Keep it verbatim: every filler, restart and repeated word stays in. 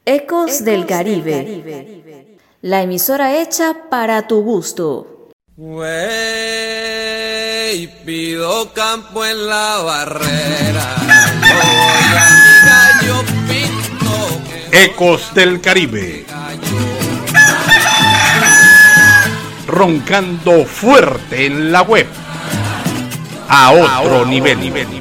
Ecos del Caribe, la emisora hecha para tu gusto. Wey, pido campo en la barrera, yo voy a mi gallo pinto. Ecos del Caribe, roncando fuerte en la web, a otro, a otro nivel. nivel.